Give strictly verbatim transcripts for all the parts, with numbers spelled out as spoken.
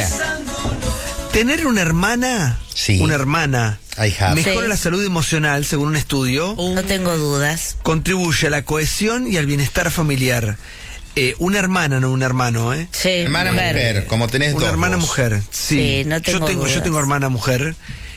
¿Qué? Tener una hermana, Sí. una hermana, mejora Sí. la salud emocional, según un estudio. No tengo dudas. Contribuye a la cohesión y al bienestar familiar. Eh, una hermana, no un hermano, ¿eh? Sí, Hermana mujer, como tenés Una dos. hermana vos. mujer, sí. Sí, no tengo yo tengo, yo dudas. tengo hermana mujer.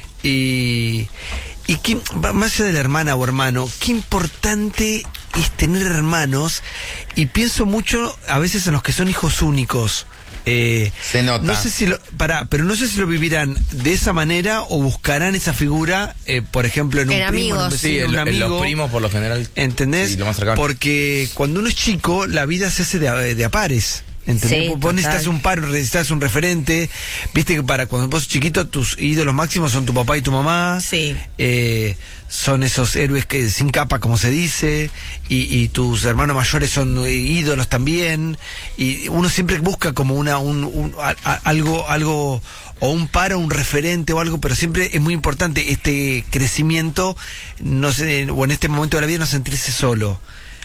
Y, y qué, más allá de la hermana o hermano, qué importante es tener hermanos. Y pienso mucho a veces en los que son hijos únicos. Eh, Se nota. No sé si lo, pará, pero no sé si lo vivirán de esa manera o buscarán esa figura, eh, por ejemplo, en un En primo, en un amigos. vecino, Sí, en el- un en amigo. los primos por lo general. ¿Entendés? Sí, lo más cercano. Porque cuando uno es chico, la vida se hace de, de a pares. ¿Entendés? Sí, vos total. necesitas un par, necesitas un referente. Viste que para cuando vos sos chiquito, tus ídolos máximos son tu papá y tu mamá. Sí. Eh, son esos héroes que sin capa, como se dice. Y, y tus hermanos mayores son eh, ídolos también. Y uno siempre busca como una un, un- a- a- algo, algo o un par o un referente o algo, pero siempre es muy importante este crecimiento, no sé, o en este momento de la vida no sentirse solo.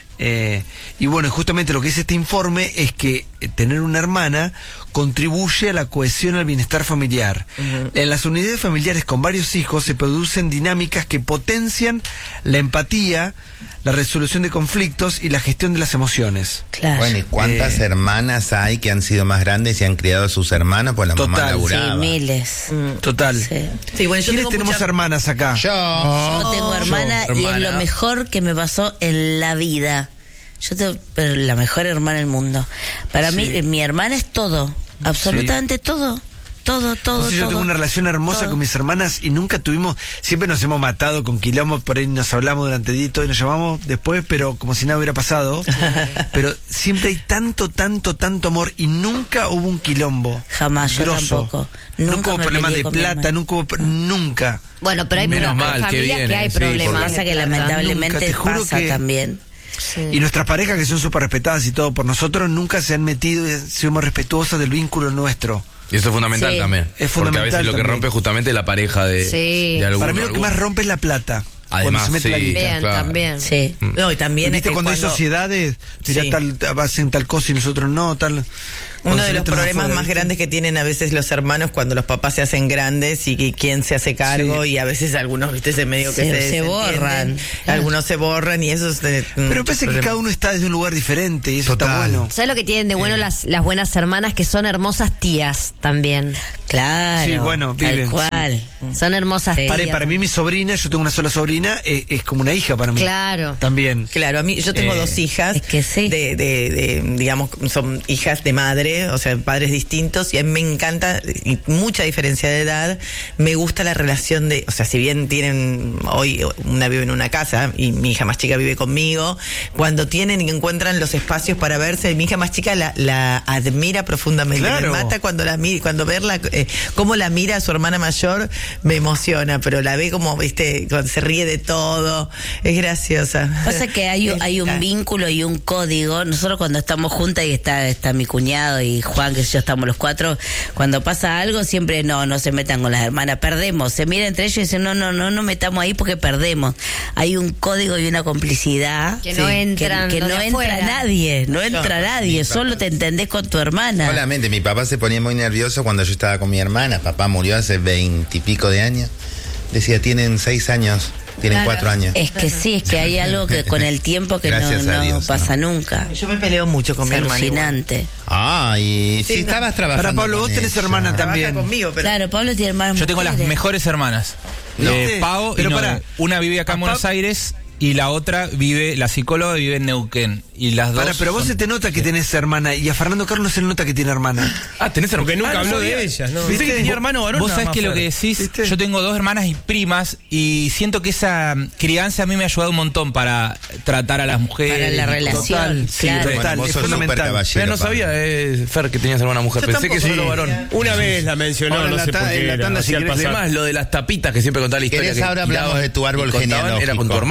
Eh, y bueno, justamente lo que dice este informe es que eh, tener una hermana contribuye a la cohesión y al bienestar familiar. Uh-huh. En las unidades familiares con varios hijos se producen dinámicas que potencian la empatía, la resolución de conflictos y la gestión de las emociones. Claro. Bueno, ¿y cuántas Eh. hermanas hay que han sido más grandes y han criado a sus hermanos? Pues la mamá Total. laburaba. Sí, miles. Total. Sí. Sí, bueno, yo ¿Quiénes tengo tenemos mucha- hermanas acá? Yo. Yo tengo hermana yo, y es hermana. lo mejor que me pasó en la vida. Yo tengo pero la mejor hermana del mundo. Para Sí. mí, eh, mi hermana es todo. Absolutamente todo. Todo, todo, Entonces, yo todo. tengo una relación hermosa todo. con mis hermanas y nunca tuvimos, siempre nos hemos matado con quilombos, por ahí nos hablamos durante el día y todo y nos llamamos después, pero como si nada hubiera pasado. Pero siempre hay tanto, tanto, tanto amor y nunca hubo un quilombo. Jamás, yo grosso. tampoco. Nunca, Nunca hubo me problemas peleé de con mi plata, hermana. nunca hubo, nunca. Bueno, pero hay, Menos hay mal, qué familias bien, que hay eh, sí, problemas. Pasa que de plata. lamentablemente Nunca, te juro pasa que- también. Sí. Y nuestras parejas, que son súper respetadas y todo por nosotros, nunca se han metido y somos respetuosos del vínculo nuestro. Y eso es fundamental Sí. también. Es Porque a veces fundamental lo que también. rompe es justamente la pareja de, Sí. de alguno. Para mí lo que alguno. más rompe es la plata. Además, cuando se mete la sí. guita. También, claro. también. Sí. No, y también ¿Viste es que cuando, hay sociedades, mira, Sí. tal, hacen tal cosa y nosotros no, tal. Uno cuando de se los meten problemas afuera, más ¿viste? grandes que tienen a veces los hermanos cuando los papás se hacen grandes y que quién se hace cargo Sí. y a veces algunos, viste, se medio que Se- se, se desentienden. borran. Algunos se borran y eso es de- Pero mm, parece que problema. cada uno está desde un lugar diferente y eso Total. está bueno. ¿Sabes lo que tienen de bueno las, las buenas hermanas? Que son hermosas tías también. Claro. Sí, bueno, tal viven, cual. Son hermosas Sí. tías. Para, para mí mi sobrina, yo tengo una sola sobrina, es, es como una hija para mí. Claro. También. Claro, a mí yo tengo Eh, dos hijas es que sí. de, de, de, digamos, son hijas de madre, o sea, padres distintos, y a mí me encanta, y mucha diferencia de edad, me gusta la relación de, o sea, si bien tienen, hoy una vive en una casa y mi hija más chica vive conmigo, cuando tienen y encuentran los espacios para verse, mi hija más chica la, la admira profundamente, Claro. me mata cuando la mira, cuando verla, eh, cómo la mira a su hermana mayor, me emociona, pero la ve como, viste, cuando se ríe de todo, es graciosa. Pasa que hay, Es hay un linda. vínculo y un código. Nosotros cuando estamos juntas y está, está mi cuñado y Juan, que yo estamos los cuatro, cuando pasa algo siempre no, no se metan con las hermanas, perdemos. Se miran entre ellos y dicen, no, no, no, no metamos ahí porque perdemos. Hay un código y una complicidad. Que no entran Que, que los no de entra afuera. nadie, no entra nadie, solo te entendés con tu hermana. Solamente, mi papá se ponía muy nervioso cuando yo estaba con mi hermana. Papá murió hace veintipico de años. Decía, tienen seis años, tienen Claro. cuatro años. Es que sí, es que hay algo que con el tiempo que no, Gracias a no Dios, pasa ¿no? nunca. Yo me peleo mucho con Es mi hermana. igual. alucinante. Ah, y si Sí, no. estabas trabajando. Para Pablo, con vos tenés ella. hermana Trabaja también. conmigo, pero Claro, Pablo tiene hermanas Yo tengo las mujeres. mejores hermanas. No. Eh, Sí, Pau, pero y no, pará. una vive acá en A Buenos Pau- Aires y la otra vive, la psicóloga vive en Neuquén. Y las dos. Para, pero vos son- se te nota que tenés hermana y a Fernando Carlos se le nota que tiene hermana. Ah, tenés hermano. Porque nunca Ah, no habló sabía. de ellas, ¿no? ¿Viste? Pensé que tenía hermano varón. Vos nada sabés más, que lo Fer. que decís, ¿Viste? yo tengo dos hermanas y primas y siento que esa mm, crianza a mí me ha ayudado un montón para tratar a las mujeres. Para la relación, Total, sí, claro. total, Bueno, vos es sos fundamental. súper caballero, Mira, no Pablo. sabía, eh, Fer, que tenías hermana mujer. Yo Pensé que tampoco, solo no. varón. Una vez la mencionó, Ahora en no la sé ta- por en qué. la era, tanda, si hacía al querés, pasar. además, lo de las tapitas que siempre contaba la historia. ¿Querés que ahora hablamos tiraban de tu árbol y contaban, genealógico? Era con tu hermano.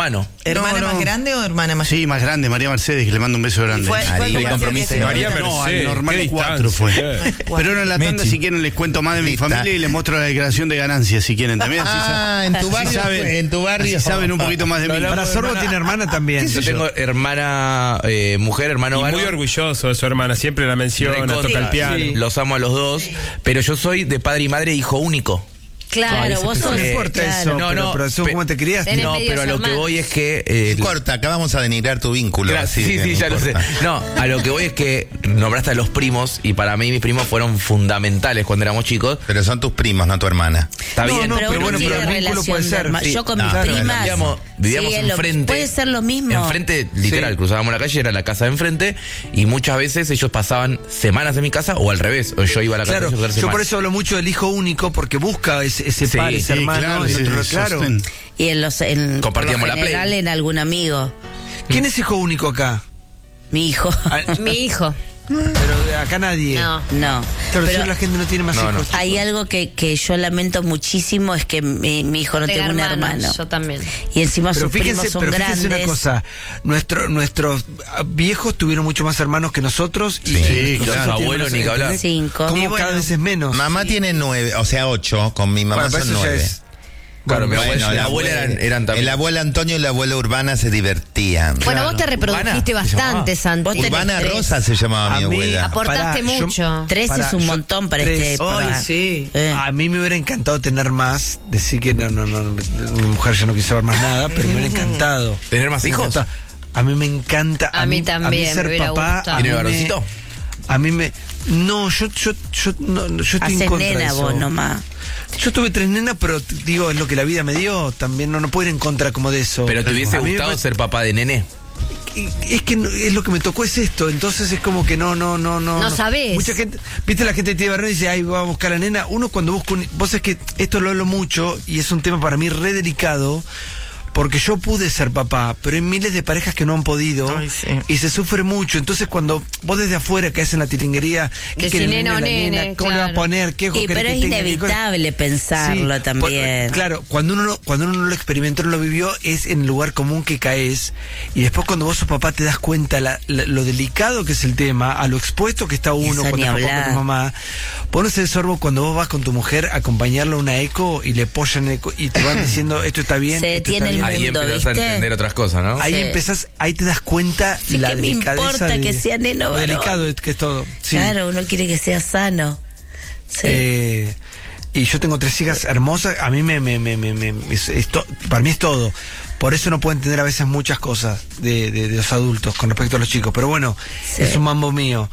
¿Hermana No, no. más grande o hermana más Sí, más grande, María Mercedes, que le mando un beso grande. fue- fue Ahí, como compromiso. hace diez María años. No, al Mercedes, normal qué cuatro distancia. fue. Pero en la tanda, Mechi. si quieren, les cuento más de mi Lista. familia y les muestro la declaración de ganancias, si quieren también. Así Ah, sa- en tu así barrio, saben, en tu barrio. así saben un poquito más de mí. Para Sorbo tiene hermana también. Yo tengo hermana eh, mujer, hermano Y muy varón. orgulloso de su hermana, siempre la menciona, Recontra. toca el piano. Sí. Los amo a los dos, pero yo soy de padre y madre hijo único. Claro, vos sos. No importa claro. eso, No, pero, no, pero según pe- cómo te criaste. Tenés No, medios pero a lo que hermanos. voy es que... eh, No importa, acá vamos a denigrar tu vínculo. Claro, así sí, que sí, no ya lo sé. importa. No, a lo que voy es que nombraste a los primos y para mí mis primos fueron fundamentales cuando éramos chicos. Pero son tus primos, no tu hermana. Está No, bien, no, pero, pero uno bueno, tiene pero el vínculo relación puede de ser. herma- Sí. Yo con No, mis claro, primas. Vivíamos, vivíamos sí, es lo- enfrente. Puede ser lo mismo. Enfrente, literal, cruzábamos la calle, era la casa de enfrente, y muchas veces ellos pasaban semanas en mi casa, o al revés, o yo iba a la casa Claro, de ellos a quedar yo por semanas. eso hablo mucho del hijo único, porque busca ese, ese Sí, par, ese sí, hermano. claro, y ese otro- claro. sostén. Y en los. En, Compartíamos por la lo Play. general, en algún amigo. ¿Quién es hijo único acá? Mi hijo. Ah, Mi hijo. Pero acá nadie. No. No. Claro, Pero si la gente no tiene más No, no. hijos. hay algo que, que yo lamento muchísimo: es que mi, mi hijo no Tengo tiene un hermanos, hermano. Yo también. Y encima Pero sus fíjense, primos son pero fíjense grandes. una cosa, Nuestro, nuestros viejos tuvieron mucho más hermanos que nosotros y Sí, nuestros claro. hijos tienen Abuelos menos, ni que hablar. ¿entendés? Cinco. Como Y cada bueno, vez es menos. Mamá tiene nueve, o sea, ocho. Con mi mamá Bueno, pero son eso ya nueve. es- Claro, mi Bueno, abuela, mi la abuela eran, eran también. El abuelo Antonio y la abuela Urbana se divertían. Bueno, vos te reprodujiste Urbana, se bastante, Santi. Vos tenés Urbana tres. Rosa se llamaba A mi mí- abuela. Aportaste Pará, yo- mucho. Tres Pará, es un yo- montón para tres. este época. Ay, sí. Eh. A mí me hubiera encantado tener más, decir que no, no, no, mi mujer ya no quiso ver más nada, pero me hubiera encantado. ¿Tener más Me hijos? encanta. A mí me encanta. A mí también, ser me hubiera papá. gustado. a ¿Tiene mí me- varoncito? A mí me. No, yo, yo, yo, no, yo estoy en Haces contra de nena eso. vos nomás. Yo tuve tres nenas, pero t- digo, es lo que la vida me dio. También no, no puedo ir en contra como de eso. Pero te hubiese A mí me gustado parece- ser papá de nene. y- es que no- es lo que me tocó es esto, entonces es como que no, no, no, no. No sabés. Mucha gente, viste la gente de Tierra y dice, ay, va a buscar a la nena. Uno cuando busca un, vos es que esto lo hablo mucho y es un tema para mí re delicado. Porque yo pude ser papá, pero hay miles de parejas que no han podido Ay, sí. y se sufre mucho. Entonces cuando vos desde afuera caes en la tilinguería, ¿qué Decís quiere el nena o la nene, nena? ¿Cómo le va a claro. poner? ¿Qué ojos Y, querés pero que es tenga? ¿Qué cosa? inevitable pensarlo Sí, también. por- claro, cuando uno, no- cuando uno no lo experimentó, no lo vivió, es en el lugar común que caes. Y después cuando vos sos papá te das cuenta la- la- lo delicado que es el tema, a lo expuesto que está uno Eso cuando ni es papá hablar. con tu mamá. Pones el sorbo cuando vos vas con tu mujer a acompañarla a una eco y le pollan eco y te van diciendo esto está bien. Se esto detiene está el bien. Ahí mundo, empezás a ¿viste? entender otras cosas, ¿no? Ahí Sí. empezás, ahí te das cuenta Sí, la que me delicadeza importa de- que sea neno o lo varón. delicado es que es todo. Sí. Claro, uno quiere que sea sano. Sí. Eh, y yo tengo tres hijas hermosas, a mí me, me, me, me, me- es- es to- para mí es todo. Por eso no puedo entender a veces muchas cosas de, de- de los adultos con respecto a los chicos. Pero bueno, Sí. es un mambo mío.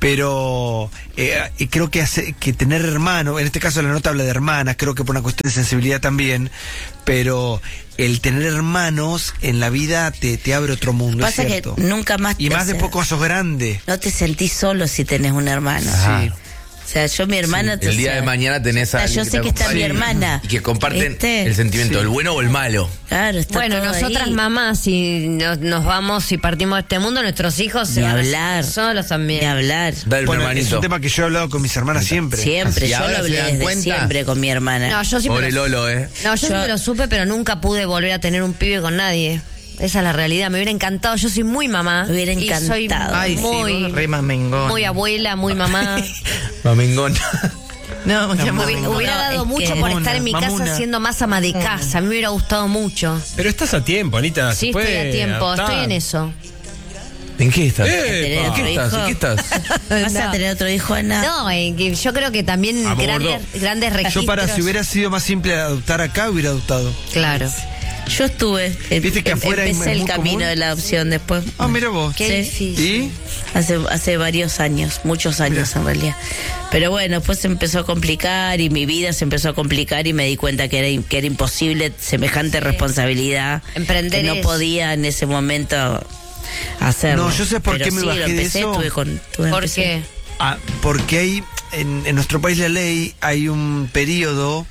Pero eh, y creo que, hace, que tener hermanos, en este caso la nota habla de hermanas, creo que por una cuestión de sensibilidad también. Pero el tener hermanos en la vida te, te abre otro mundo. Pasa es que cierto. nunca más Y te más de hace- poco sos grande. No te sentís solo si tenés un hermano. Sí. O sea, yo mi hermana... El día de mañana tenés a O sea, yo alguien sé te que está mi acompaña hermana. y que comparten ¿Viste? el sentimiento, Sí. el bueno o el malo. Claro, está Bueno, todo nosotras ahí. mamás, si nos, nos vamos y partimos de este mundo, nuestros hijos se Ni van a hablar. hacer solos Ni también. hablar. Dale un Bueno, es hermanito. un tema que yo he hablado con mis hermanas siempre. Siempre, ¿Y yo ahora lo se hablé dan desde cuenta? siempre con mi hermana. No, yo siempre Pobre lo, Lolo, ¿eh? no, yo siempre lo supe, pero nunca pude volver a tener un pibe con nadie. Esa es la realidad. Me hubiera encantado. Yo soy muy mamá. Me hubiera y soy encantado. Ay, sí, muy, vos re mamengón. muy abuela, muy mamá. Mamengón. No, ya Hubi- mamengón. hubiera No, dado es mucho que- por estar en mi Mamuna. casa siendo más ama de casa. A mí me hubiera gustado mucho. Pero estás a tiempo, Anita. Sí, se estoy puede a tiempo. adaptar. Estoy en eso. ¿En qué estás? Eh, ¿En ¿En otro qué estás? hijo? ¿En qué estás? ¿Vas a No. tener otro hijo, Ana? No, eh, que yo creo que también Amor, grandes, no. grandes registros. Yo para, si hubiera sido más simple adoptar acá, hubiera adoptado. Claro. Yo estuve. eh, Viste que em- afuera hay- empecé es el muy camino común. de la adopción después. Ah, mira vos. Qué Sí. difícil. ¿Y? Hace, hace varios años, muchos años en realidad. Pero bueno, después se empezó a complicar y mi vida se empezó a complicar y me di cuenta que era, que era imposible semejante responsabilidad. Emprender que no es- podía en ese momento hacerlo. No, yo sé por Pero qué me sí, lo bajé de empecé, eso. tuve con, tuve ¿Por empecé. qué? Ah, porque hay, en, en nuestro país la ley, hay un periodo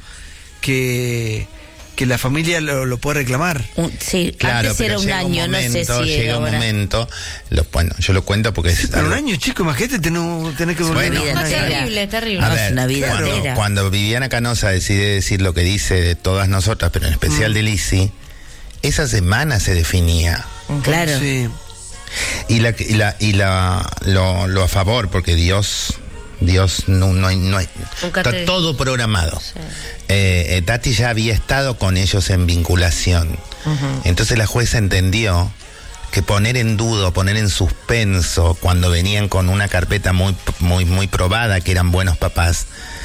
que, que la familia lo, lo puede reclamar. Un- sí, Claro, antes pero era un llega año, no sé momento, si llega un ahora. momento, lo, bueno, yo lo cuento porque es Pero un algo- año, chico, imagínate tener, tener que volver Bueno, a vida un No, año. entera. terrible, terrible. A No, ver, es una vida cuando, entera. cuando Viviana Canosa decide decir lo que dice de todas nosotras, pero en especial de Lizzy, esa semana se definía. Claro. Sí. Y la y la y la lo, lo a favor, porque Dios Dios no no hay, no hay Nunca está te- todo programado. Sí. Eh, eh, Tati ya había estado con ellos en vinculación. Entonces la jueza entendió que poner en duda, poner en suspenso cuando venían con una carpeta muy muy muy probada que eran buenos papás,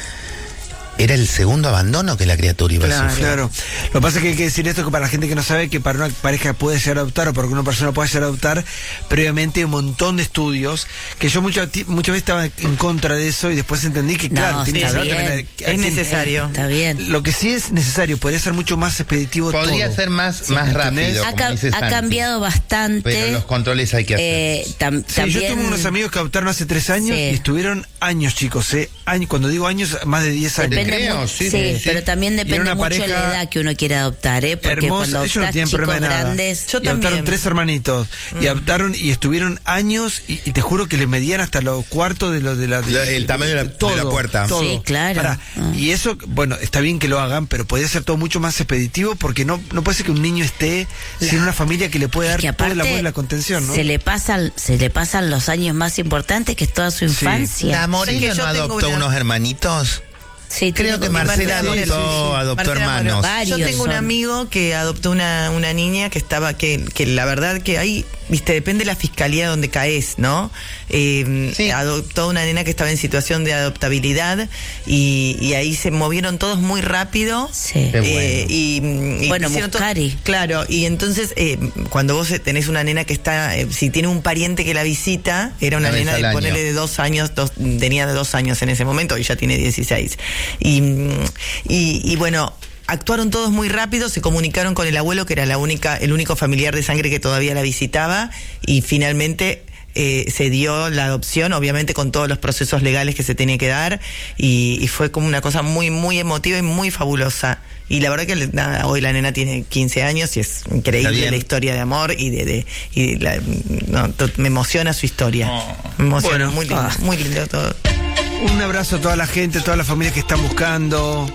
era el segundo abandono que la criatura iba a Claro, sufrir. claro. Lo que pasa es que hay que decir esto que para la gente que no sabe que para una pareja puede ser adoptar o para que una persona pueda ser adoptar, previamente hay un montón de estudios que yo muchas muchas veces estaba en contra de eso y después entendí que No, claro, sí, tiene que está haber bien. también- Es hay- necesario. Está bien. Lo que sí es necesario, podría ser mucho más expeditivo Podría todo. ser más, más ¿entendés? rápido. Ha, como ca- dice ha Santi. cambiado bastante. Pero los controles hay que hacer. Eh, tam- Sí, también, yo tengo unos amigos que adoptaron hace tres años Sí. y estuvieron años, chicos, ¿eh? Años, cuando digo años, más de diez años. Depende creo, mu- sí, sí, sí, pero sí. también Y era depende una mucho de pareja la edad que uno quiera adoptar, ¿eh? Porque Hermoso, cuando ellos no adoptás tienen chicos problema de nada. grandes, Yo y adoptaron también. tres hermanitos y adoptaron y estuvieron años y, y te juro que les medían hasta los cuartos de lo de la de- La- el tamaño de la- de la puerta. todo. Sí, claro. Pará, Ah. y eso, bueno, está bien que lo hagan, pero podría ser todo mucho más expeditivo porque no no puede ser que un niño esté sin una familia que le puede dar que todo el aparte amor y la contención, ¿no? se le pasan se le pasan los años más importantes, que es toda su infancia. ¿La Sí, Morena que yo no tengo adoptó una- unos hermanitos? Sí, Creo tiene que como- Marcela Marcela adoptó, Moreno, adoptó Marcela Moreno. hermanos. Varios Yo tengo un son. amigo que adoptó una, una niña que estaba, que, que la verdad que ahí, viste, depende de la fiscalía donde caes, ¿no? Eh, Sí. Adoptó una nena que estaba en situación de adoptabilidad y, y ahí se movieron todos muy rápido. Sí. Qué Eh, bueno. y, y Bueno, hicieron todo- Muscari. Claro, y entonces eh, cuando vos tenés una nena que está, eh, si tiene un pariente que la visita, era una Una vez nena al de año. ponerle de dos años, dos, tenía de dos años en ese momento y ya tiene dieciséis. Y, mm, y, y bueno, actuaron todos muy rápido, se comunicaron con el abuelo, que era la única, el único familiar de sangre que todavía la visitaba, y finalmente eh, se dio la adopción, obviamente con todos los procesos legales que se tenía que dar, y, y fue como una cosa muy, muy emotiva y muy fabulosa. Y la verdad que nada, hoy la nena tiene quince años y es Está increíble bien. la historia de amor y de, de y la- no, to- me emociona su historia. Me emociona, Bueno, muy lindo, ah. muy lindo todo. Un abrazo a toda la gente, a todas las familias que están buscando.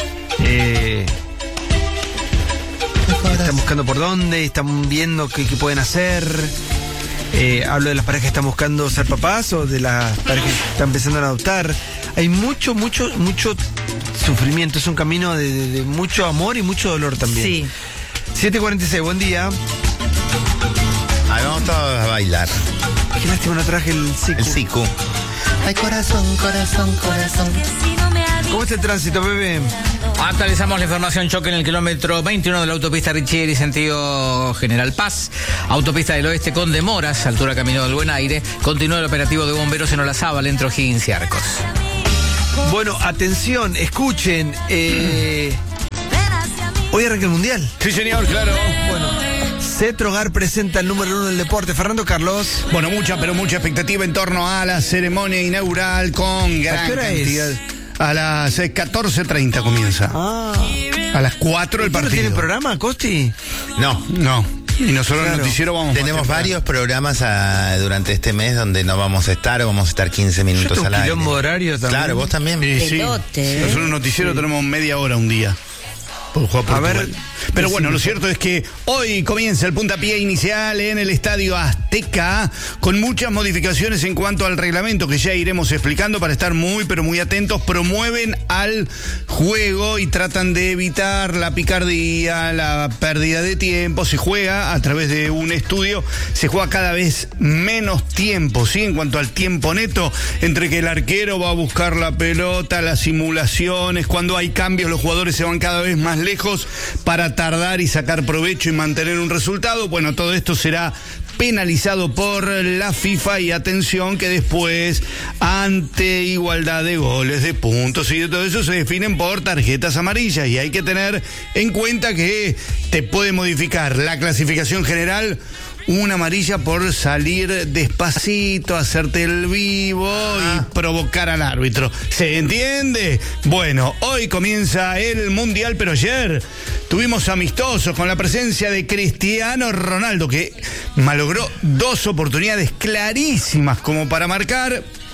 Eh, están buscando por dónde, están viendo qué, qué pueden hacer. Eh, hablo de las parejas que están buscando ser papás o de las parejas que están empezando a adoptar. Hay mucho, mucho, mucho sufrimiento. Es un camino de, de- de mucho amor y mucho dolor también. Sí. siete cuarenta y seis, buen día. Ahí vamos todos a bailar. Qué lástima no traje el El sicu. sicu. Ay, corazón, corazón, corazón. ¿Cómo está el tránsito, bebé? Actualizamos la información. Choque en el kilómetro veintiuno de la autopista Richieri, sentido General Paz. Autopista del Oeste con demoras, altura Camino del Buen Aire. Continúa el operativo de bomberos en Olazábal, entre O'Higgins y Arcos. Bueno, atención, escuchen. eh, hoy arranca el Mundial. Sí, señor, claro. Bueno, Cetrogar presenta el número uno del deporte. Fernando Carlos. Bueno, mucha, pero mucha expectativa en torno a la ceremonia inaugural con gran qué hora es? cantidad. A las eh, catorce treinta comienza. Ah. A las cuatro el ¿Ustedes no partido. tienen programa, Costi? No. No. Y nosotros en Claro. el noticiero vamos más Tenemos temprano. varios programas ah, durante este mes donde no vamos a estar o vamos a estar quince minutos tengo un al aire. quilombo horario también. Claro, vos también. Sí, sí. Pelote, ¿eh? Nosotros en el noticiero tenemos media hora un día. Por jugar A ver, Portugal. Pero bueno, lo cierto es que hoy comienza el puntapié inicial en el Estadio Azteca, con muchas modificaciones en cuanto al reglamento que ya iremos explicando para estar muy pero muy atentos. Promueven al juego y tratan de evitar la picardía, la pérdida de tiempo. Se juega a través de un estudio, se juega cada vez menos tiempo, ¿sí? En cuanto al tiempo neto, entre que el arquero va a buscar la pelota, las simulaciones, cuando hay cambios los jugadores se van cada vez más lejos para tardar y sacar provecho y mantener un resultado. Bueno, todo esto será penalizado por la FIFA y atención que después, ante igualdad de goles, de puntos y de todo eso, se definen por tarjetas amarillas y hay que tener en cuenta que te puede modificar la clasificación general una amarilla por salir despacito, hacerte el vivo y provocar al árbitro. ¿Se entiende? Bueno, hoy comienza el Mundial, pero ayer tuvimos amistosos con la presencia de Cristiano Ronaldo, que malogró dos oportunidades clarísimas como para marcar.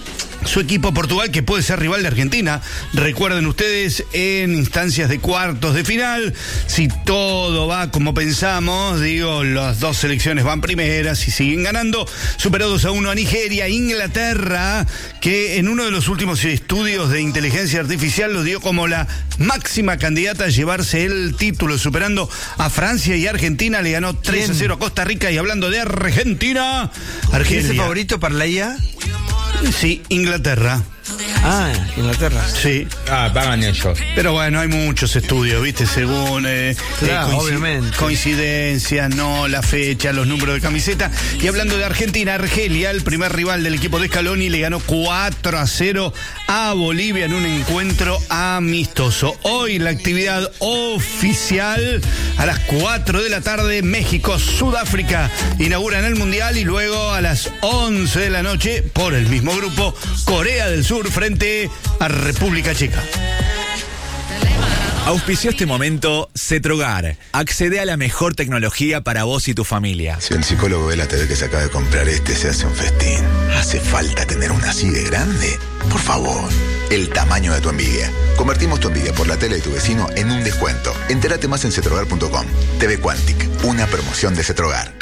su equipo Portugal, que puede ser rival de Argentina. Recuerden ustedes, en instancias de cuartos de final, si todo va como pensamos, digo, las dos selecciones van primeras y siguen ganando. Superó dos a uno a Nigeria. Inglaterra, que en uno de los últimos estudios de inteligencia artificial lo dio como la máxima candidata a llevarse el título, superando a Francia, y Argentina le ganó tres a cero a Costa Rica. Y hablando de Argentina, Argelia. ¿Quién es el favorito para la I A? Sí, Inglaterra. Ah, Inglaterra. Sí. Ah, pagan ellos. Pero bueno, hay muchos estudios, ¿viste? Según eh, Claro, eh, coinci- obviamente. coincidencias, no, la fecha, los números de camiseta. Y hablando de Argentina, Argelia, el primer rival del equipo de Scaloni, le ganó cuatro a cero a Bolivia en un encuentro amistoso. Hoy la actividad oficial a las cuatro de la tarde, México, Sudáfrica inauguran el Mundial, y luego a las once de la noche, por el mismo grupo, Corea del Sur frente a República Checa. Auspició este momento Cetrogar. Accede a la mejor tecnología para vos y tu familia. Si el psicólogo ve la T V que se acaba de comprar este, se hace un festín. ¿Hace falta tener una así de grande? Por favor, el tamaño de tu envidia. Convertimos tu envidia por la tele de tu vecino en un descuento. Entérate más en cetrogar punto com. T V Quantic, una promoción de Cetrogar.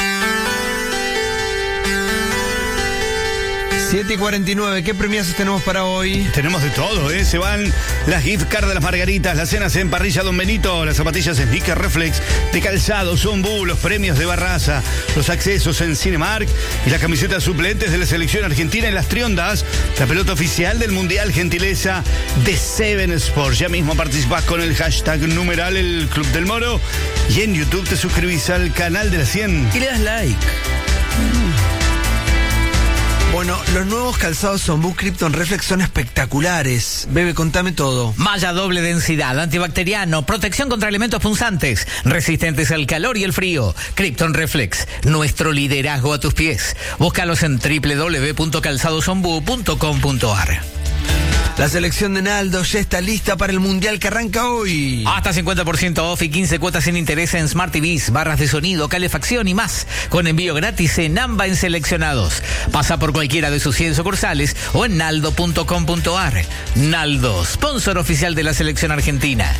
siete y cuarenta y nueve, ¿qué premiazos tenemos para hoy? Tenemos de todo, ¿eh? Se van las gift cards de las margaritas, las cenas en parrilla Don Benito, las zapatillas Sneaker Reflex de Calzado Zombu, los premios de Barraza, los accesos en Cinemark y las camisetas suplentes de la selección argentina en las triondas, la pelota oficial del Mundial, gentileza de Seven Sports. Ya mismo participás con el hashtag numeral el Club del Moro, y en YouTube te suscribís al canal de la cien. Y le das like. Bueno, los nuevos calzados Zombu Krypton Reflex son espectaculares. Bebe, contame todo. Malla doble densidad, antibacteriano, protección contra elementos punzantes, resistentes al calor y el frío. Krypton Reflex, nuestro liderazgo a tus pies. Búscalos en doble u doble u doble u punto calzado zombu punto com punto a r. La selección de Naldo ya está lista para el Mundial que arranca hoy. Hasta cincuenta por ciento off y quince cuotas sin interés en Smart T Vs, barras de sonido, calefacción y más. Con envío gratis en AMBA en seleccionados. Pasa por cualquiera de sus cien sucursales o en naldo punto com punto a r. Naldo, sponsor oficial de la selección argentina.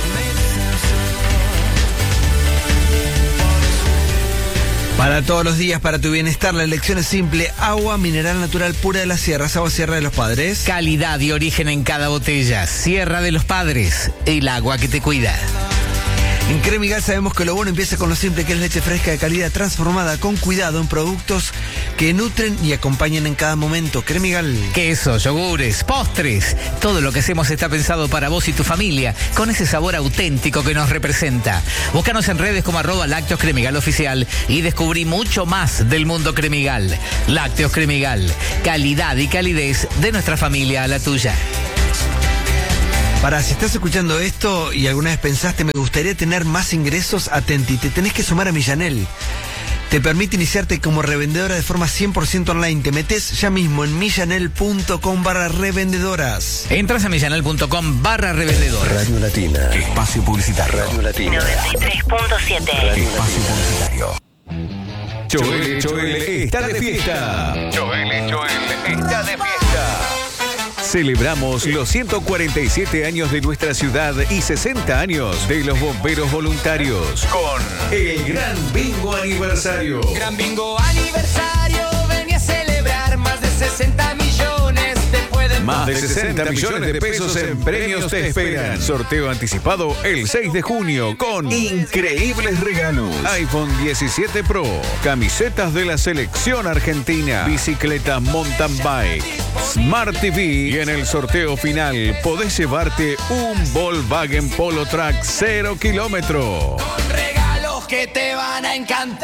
Para todos los días, para tu bienestar, la elección es simple. Agua mineral natural pura de las sierras. Agua Sierra de los Padres. Calidad y origen en cada botella. Sierra de los Padres, el agua que te cuida. En Cremigal sabemos que lo bueno empieza con lo simple, que es leche fresca de calidad transformada con cuidado en productos que nutren y acompañan en cada momento. Cremigal. Quesos, yogures, postres. Todo lo que hacemos está pensado para vos y tu familia, con ese sabor auténtico que nos representa. Búscanos en redes como arroba Lácteos Cremigal Oficial y descubrí mucho más del mundo Cremigal. Lácteos Cremigal. Calidad y calidez de nuestra familia a la tuya. Para, si estás escuchando esto y alguna vez pensaste, me gustaría tener más ingresos, atenti, te tenés que sumar a Millanel. Te permite iniciarte como revendedora de forma cien por ciento online. Te metes ya mismo en millanel punto com barra revendedoras. Entras a millanel punto com barra revendedoras. Radio Latina. Espacio publicitario. Radio Latina. noventa y tres punto siete. Espacio publicitario. Joel, Joel está de fiesta. Joel, Joel está de fiesta. Celebramos los ciento cuarenta y siete años de nuestra ciudad y sesenta años de los bomberos voluntarios con el Gran Bingo Aniversario. Gran Bingo Aniversario, venía a celebrar más de sesenta millones después de... Más de sesenta millones de pesos en premios te esperan. Sorteo anticipado el seis de junio con increíbles regalos. iPhone diecisiete Pro, camisetas de la selección argentina, bicicletas mountain bike, Smart T V y en el sorteo final podés llevarte un Volkswagen Polo Track cero kilómetro. Con regalos que te van a encantar.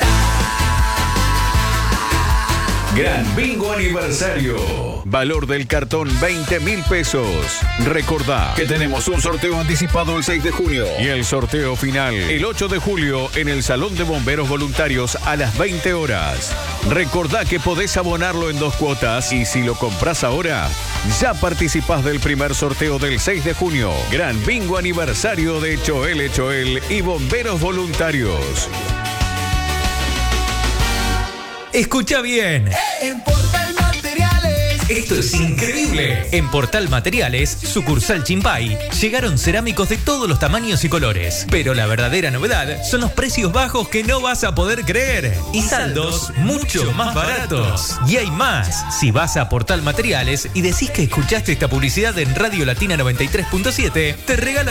Gran Bingo Aniversario. Valor del cartón veinte mil pesos. Recordá que tenemos un sorteo anticipado el seis de junio y el sorteo final el ocho de julio en el Salón de Bomberos Voluntarios a las veinte horas. Recordá que podés abonarlo en dos cuotas y si lo comprás ahora, ya participás del primer sorteo del seis de junio. Gran Bingo Aniversario de Choel Choel y Bomberos Voluntarios. Escucha bien. En Portal Materiales Esto es increíble. En Portal Materiales, sucursal Chimpay, llegaron cerámicos de todos los tamaños y colores. Pero la verdadera novedad son los precios bajos que no vas a poder creer. Y saldos mucho más baratos. Y hay más. Si vas a Portal Materiales y decís que escuchaste esta publicidad en Radio Latina noventa y tres punto siete, te regalan